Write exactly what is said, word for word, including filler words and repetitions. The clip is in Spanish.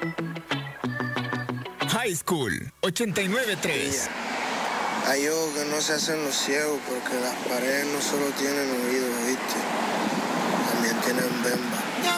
High School ochenta y nueve tres. Hay ojos que no se hacen los ciegos porque las paredes no solo tienen oídos,